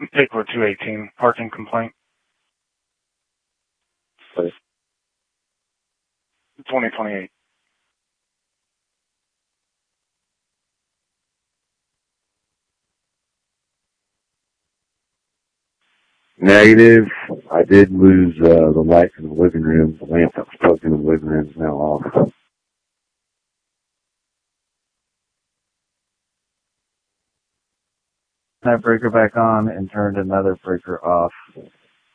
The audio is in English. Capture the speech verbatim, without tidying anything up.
Pickler two eighteen, parking complaint. Please. twenty twenty-eight. Negative. I did lose uh, the light in the living room. The lamp that was plugged in the living room is now off. That breaker back on and turned another breaker off.